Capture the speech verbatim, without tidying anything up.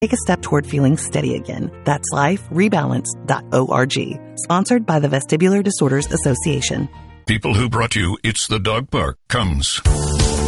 Take a step toward feeling steady again. That's life rebalance dot org. Sponsored by the Vestibular Disorders Association. People who brought you It's the Dog Park comes.